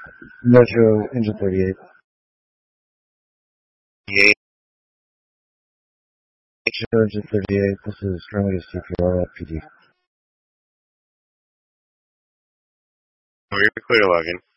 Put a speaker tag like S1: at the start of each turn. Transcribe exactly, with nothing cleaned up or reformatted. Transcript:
S1: Metro Engine thirty-eight.
S2: thirty-eight.
S1: Metro Engine thirty-eight, this is currently a C P R at P D.
S2: Oh, you're clear to log in.